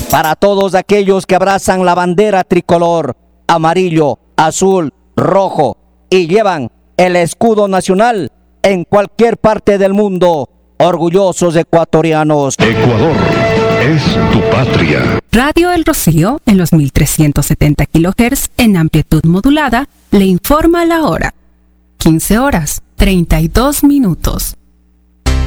Para todos aquellos que abrazan la bandera tricolor, amarillo, azul, rojo y llevan el escudo nacional en cualquier parte del mundo, orgullosos ecuatorianos. Ecuador es tu patria. Radio El Rocío, en los 1370 kHz en amplitud modulada, le informa la hora. 15 horas, 32 minutos.